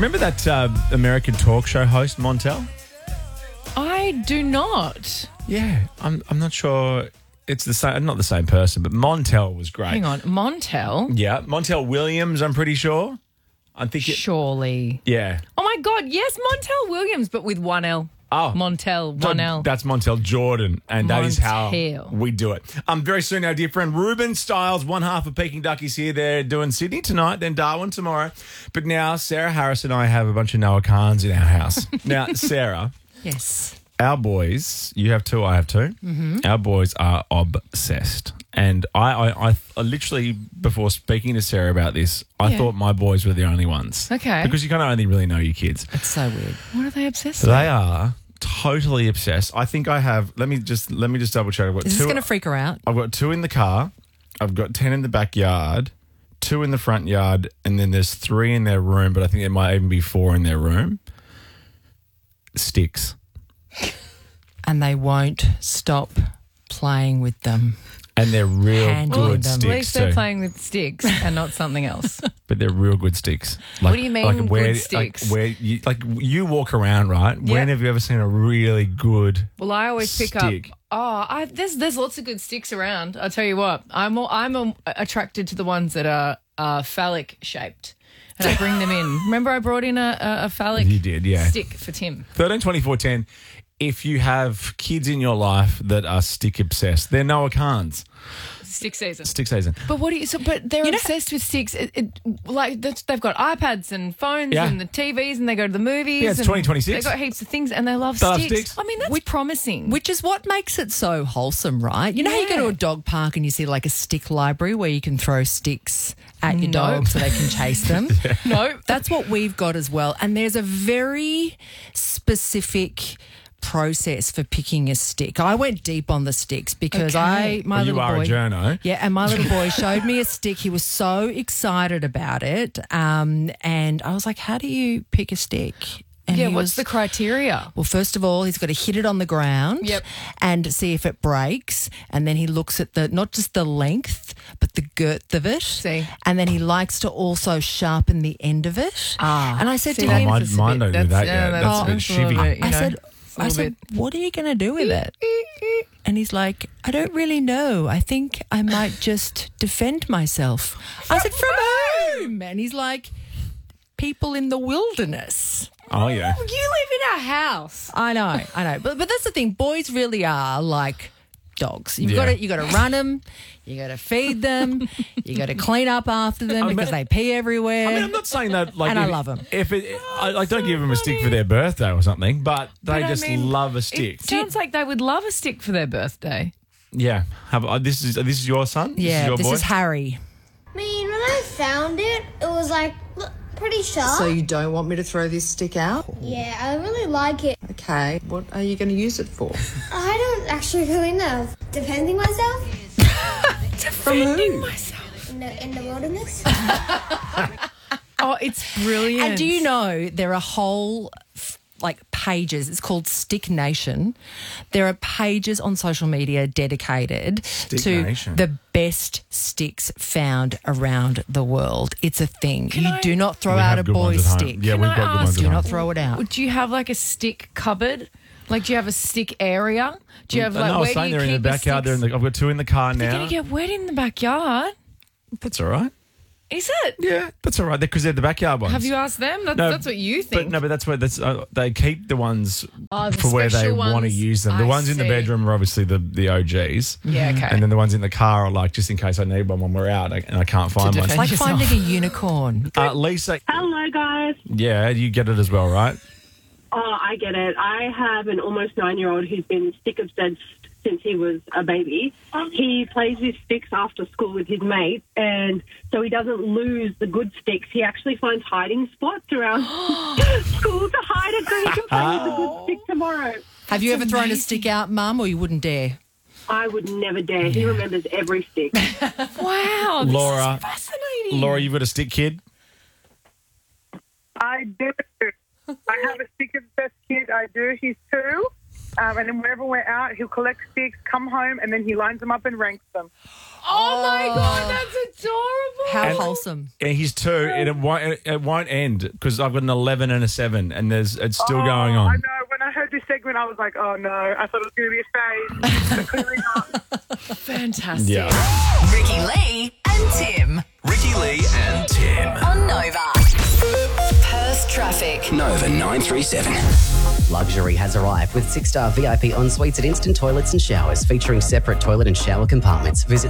remember that American talk show host, Montel? I do not. Yeah, I'm not sure it's the same. Not the same person, but Montel was great. Hang on. Montel? Yeah, Montel Williams, I'm pretty sure. I think Surely. Yeah. Oh, my God. Yes, Montel Williams, but with one L. Oh. Montel, So one L. That's Montel Jordan, and that is how Montel. we do it. Very soon, our dear friend Ruben Stiles, one half of Peking Duckies here. They're doing Sydney tonight, then Darwin tomorrow. But now, Sarah Harris and I have a bunch of Noah Kahns in our house. Now, Sarah, Yes. our boys, you have two, I have two. Mm-hmm. Our boys are obsessed. And I literally, before speaking to Sarah about this, I thought my boys were the only ones. Okay. Because you kind of only really know your kids. It's so weird. What are they obsessed with? They are totally obsessed. I think I have. Let me just double check. I've got Is two. this going to freak her out? I've got 2 in the car. I've got 10 in the backyard, 2 in the front yard, and then there's 3 in their room. But I think there might even be 4 in their room. Sticks, And they won't stop playing with them. and they're real Handling good them. At sticks least they're too. playing with sticks and not something else. But they're real good sticks. What do you mean good sticks? Where you walk around, right? When have you ever seen a really good? Well, I always pick Stick. up. There's lots of good sticks around. I'll tell you what. I'm attracted to the ones that are phallic shaped, and I bring them in. Remember, I brought in a phallic You did, yeah. stick for Tim. 13, 24, 10. If you have kids in your life that are stick obsessed, they're Noah Kahns. Stick season. Stick season. But what do you? But they're obsessed with sticks. They've got iPads and phones Yeah. and the TVs, and they go to the movies. Yeah, it's and 2026. They've got heaps of things, and they love They love sticks. sticks. I mean, that's promising. Which is what makes it so wholesome, right? You know how you go to a dog park and you see like a stick library where you can throw sticks at your dog so they can chase them? No. That's what we've got as well. And there's a very specific process for picking a stick. I went deep on the sticks because my Well, you little are boy, a journo. yeah, and my little boy showed me a stick. He was so excited about it, and I was like, "How do you pick a stick?" And Yeah, he what's was- the criteria? Well, first of all, he's got to hit it on the ground Yep. and see if it breaks. And then he looks at not just the length, but the girth of it. See. And then he likes to also sharpen the end of it. And I said See, to that him, is Mine don't do that yeah, yet. That's a bit that's little shivvy. bit, you I know, said, it's a little bit. what are you going to do with it? And he's like, I don't really know. I think I might just defend myself. I said, from whom? And he's like, people in the wilderness. Oh, yeah. You live in a house. I know. But that's the thing. Boys really are like dogs. You Yeah. got to run them. You got to feed them. You got to clean up after them because they pee everywhere. I mean, I'm not saying that like And I love 'em. I don't give them a stick for their birthday or something, but they But I just mean, love a stick. It sounds like they would love a stick for their birthday. Yeah. This is your son? yeah, this is your boy? Harry. I mean, when I found it, it was like pretty sharp. So you don't want me to throw this stick out? Yeah, I really like it. Okay. What are you going to use it for? I don't actually really know. Defending myself Defending myself. in the wilderness. Oh, it's brilliant. And do you know there are whole pages? It's called Stick Nation. There are pages on social media dedicated to Nation. the best sticks found around the world. It's a thing. You do not throw We out have a good ones boy's at home. stick. Yeah, we've I got good ones ask at Do home. not throw it out. Do you have like a stick cupboard? Like, do you have a stick area? Do you have like no, I was where do saying you they're in the keep the backyard. sticks? I've got 2 in the car They're now. going to get wet in the backyard. That's all right. Is it? Yeah, that's all right. Because they're the backyard ones. Have you asked them? That's what you think. But that's where they keep the ones the for where they special want to ones. use them. The I ones in the see. bedroom are obviously the OGs. Yeah, okay. And then the ones in the car are like just in case I need one when we're out and I can't find one. It's like finding a unicorn. Lisa, Hello, guys. yeah, you get it as well, right? Oh, I get it. I have an almost 9-year-old who's been stick obsessed since he was a baby. He plays with sticks after school with his mates, and so he doesn't lose the good sticks. He actually finds hiding spots around school to hide it so he can play with the good stick tomorrow. Have you ever thrown a stick out, Mum, or you wouldn't dare? I would never dare. He remembers every stick. Wow, this Laura, is fascinating. Laura, you've got a stick kid? I do. I have a stick obsessed kid. I do. He's 2. And then whenever we're out, he'll collect sticks, come home, and then he lines them up and ranks them. Oh my God, that's adorable. How wholesome. Yeah, he's 2. It won't end because I've got an 11 and a 7, and it's still going on. I know. When I heard this segment, I was like, oh no, I thought it was going to be a phase. But clearly not. Fantastic. Yeah. Ricky Lee and Tim. Ricky Lee and Tim. On Nova. Perth traffic. Nova 937. Luxury has arrived with 6-star VIP en-suites at Instant Toilets and Showers featuring separate toilet and shower compartments. Visit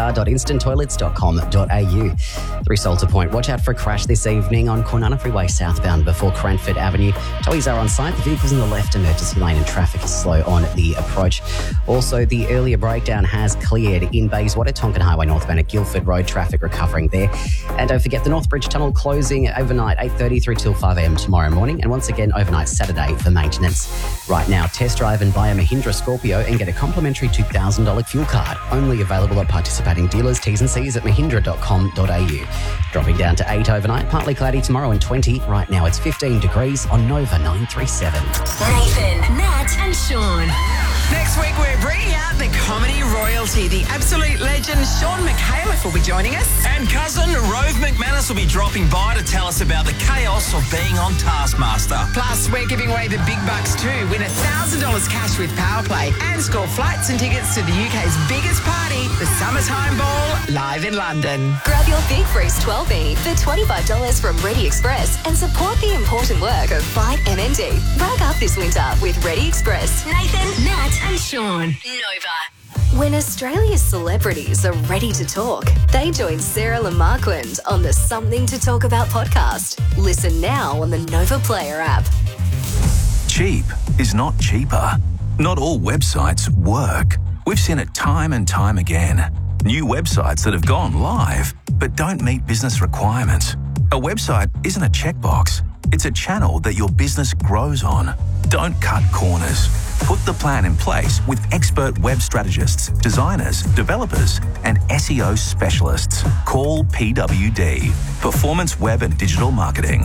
6star.instanttoilets.com.au. Through Salter Point, watch out for a crash this evening on Kwinana Freeway southbound before Cranford Avenue. Towies are on site. The vehicle's in the left emergency lane and traffic is slow on the approach. Also, the earlier breakdown has cleared in Bayswater, Tonkin Highway northbound at Guildford Road. Traffic recovering there. And don't forget the North Bridge Tunnel closing overnight 8:30 through till 5 a.m. tomorrow morning. And once again overnight Saturday for maintenance. Right now, test drive and buy a Mahindra Scorpio and get a complimentary $2,000 fuel card. Only available at participating dealers. T's and C's at mahindra.com.au. Dropping down to 8 overnight, partly cloudy tomorrow and 20. Right now it's 15 degrees on Nova 937. Nathan, Nat and Sean. Next week, we're bringing out the comedy royalty. The absolute legend Sean McAuliffe will be joining us. And cousin Rove McManus will be dropping by to tell us about the chaos of being on Taskmaster. Plus, we're giving away the big bucks too. Win $1,000 cash with Powerplay and score flights and tickets to the UK's biggest party, the Summertime Ball, live in London. Grab your Big Freeze 12B for $25 from Ready Express and support the important work of Fight MND. Rack up this winter with Ready Express. Nathan, Nat and Sean. Nova. When Australia's celebrities are ready to talk, they join Sarah Lamarquand on the Something to Talk About podcast. Listen now on the Nova Player app. Cheap is not cheaper. Not all websites work. We've seen it time and time again. New websites that have gone live but don't meet business requirements. A website isn't a checkbox. It's a channel that your business grows on. Don't cut corners. Put the plan in place with expert web strategists, designers, developers, and SEO specialists. Call PWD, Performance Web and Digital Marketing.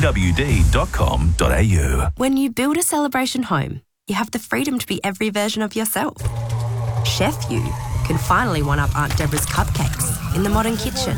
pwd.com.au. When you build a celebration home, you have the freedom to be every version of yourself. Chef You can finally one-up Aunt Deborah's cupcakes in the modern kitchen.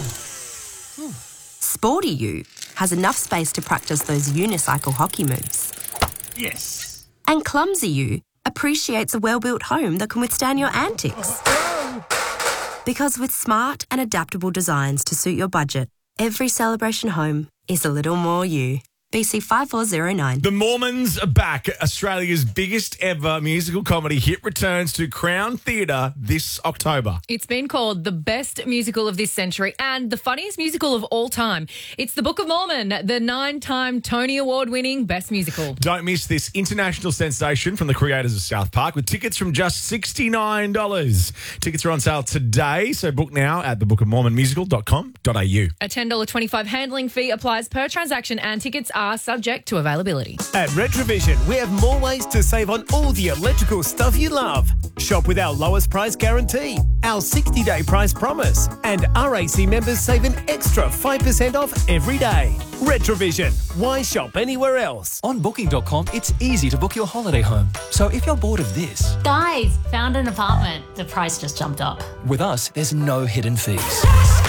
Sporty You has enough space to practice those unicycle hockey moves. Yes. And Clumsy You appreciates a well-built home that can withstand your antics. Because with smart and adaptable designs to suit your budget, every celebration home is a little more you. BC 5409. The Mormons are back. Australia's biggest ever musical comedy hit returns to Crown Theatre this October. It's been called the best musical of this century and the funniest musical of all time. It's The Book of Mormon, the 9-time Tony Award-winning best musical. Don't miss this international sensation from the creators of South Park with tickets from just $69. Tickets are on sale today, so book now at thebookofmormonmusical.com.au. A $10.25 handling fee applies per transaction and tickets are subject to availability. At Retrovision, we have more ways to save on all the electrical stuff you love. Shop with our lowest price guarantee, our 60-day price promise, and RAC members save an extra 5% off every day. Retrovision. Why shop anywhere else? On Booking.com, it's easy to book your holiday home. So if you're bored of this... Guys, found an apartment. The price just jumped up. With us, there's no hidden fees.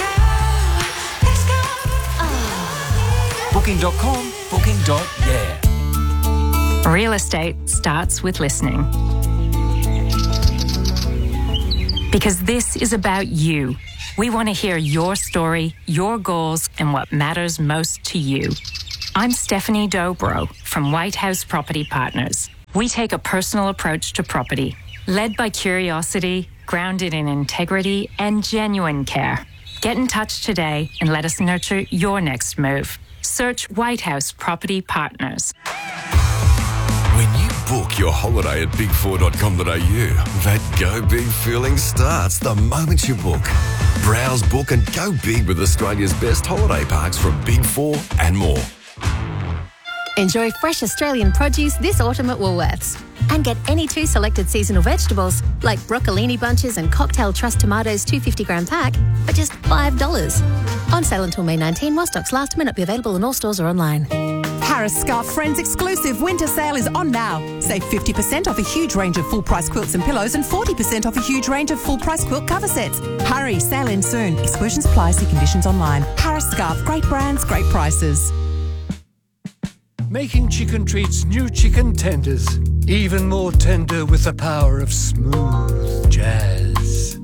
Booking.com, booking.yeah. Real estate starts with listening. Because this is about you. We want to hear your story, your goals, and what matters most to you. I'm Stephanie Dobro from White House Property Partners. We take a personal approach to property, led by curiosity, grounded in integrity, and genuine care. Get in touch today and let us nurture your next move. Search White House Property Partners. When you book your holiday at big4.com.au, that go big feeling starts the moment you book. Browse, book and go big with Australia's best holiday parks from Big 4 and more. Enjoy fresh Australian produce this autumn at Woolworths. And get any 2 selected seasonal vegetables, like broccolini bunches and cocktail trust tomatoes 250-gram pack, for just $5. On sale until May 19, while stocks last. May not be available in all stores or online. Harris Scarf Friends exclusive winter sale is on now. Save 50% off a huge range of full-price quilts and pillows and 40% off a huge range of full-price quilt cover sets. Hurry, sale ends soon. Exclusions apply, see conditions online. Harris Scarf, great brands, great prices. Making chicken treats new chicken tenders. Even more tender with the power of smooth jazz.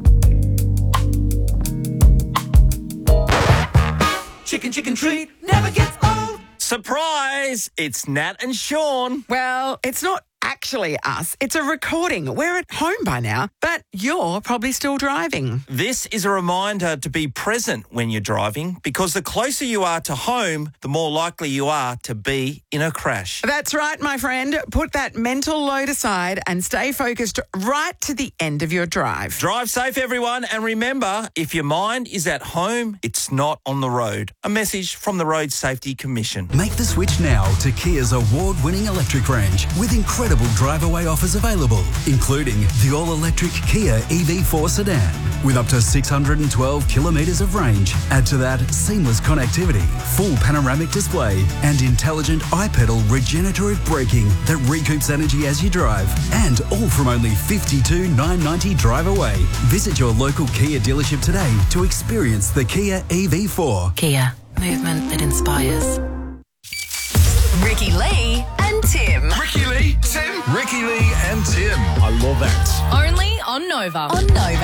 Chicken treat never gets old. Surprise! It's Nat and Sean. Well, it's not actually us. It's a recording. We're at home by now, but you're probably still driving. This is a reminder to be present when you're driving, because the closer you are to home, the more likely you are to be in a crash. That's right, my friend. Put that mental load aside and stay focused right to the end of your drive. Drive safe, everyone, and remember, if your mind is at home, it's not on the road. A message from the Road Safety Commission. Make the switch now to Kia's award-winning electric range with incredible drive-away offers available, including the all-electric Kia EV4 sedan with up to 612 kilometres of range. Add to that seamless connectivity, full panoramic display and intelligent iPedal regenerative braking that recoups energy as you drive, and all from only $52,990 drive away. Visit your local Kia dealership today to experience the Kia EV4. Kia, movement that inspires. Ricky Lee and Tim. Ricky Lee, Tim. Ricky Lee and Tim. I love that. Only on Nova. On Nova.